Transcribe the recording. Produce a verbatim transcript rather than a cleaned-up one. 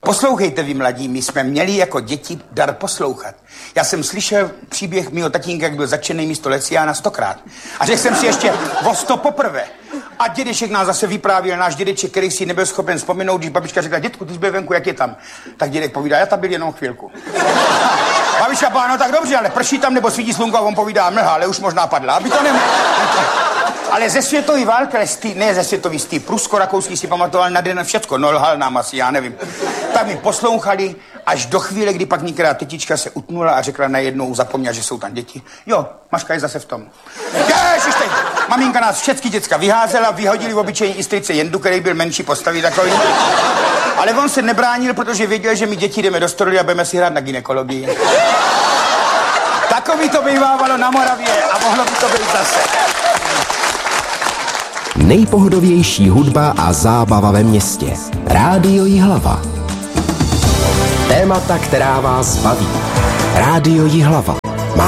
Poslouchejte vy mladí, my jsme měli jako děti dar poslouchat. Já jsem slyšel příběh mýho tatínka, jak byl začený místo Leciána stokrát. A řekl jsem si ještě o sto poprvé. A dědeček nás zase vyprávěl, náš dědeček, který si nebyl schopen vzpomenout, když babička řekla, dědku, ty jsi byl venku, jak je tam? Tak dědek povídá, já tam byl jenom chvilku. Babička byla, no tak dobře, ale prší tam nebo svítí slunko a on povídá, mlha, ale už možná padla, aby to nem... Ale ze světový války, ne ze světový, z té prusko-rakouský si pamatoval na den všecko, no lhal nám asi, já nevím. Tak mi poslouchali až do chvíle, kdy pak některá tetička se utnula a řekla najednou, zapomněla, že jsou tam děti. Jo, Maška je zase v tom. Ježiš, teď, maminka nás všechny děcka vyházela, vyhodili v obyčejní istrice Jendu, který byl menší postavy takový. Ale on se nebránil, protože věděl, že my děti jdeme do stroje a budeme si hrát na gynekologii. Takový to bývávalo na Moravě a mohlo by to být zase. Nejpohodovější hudba a zábava ve městě. Rádio Jihlava. Témata, která vás baví. Rádio Jihlava.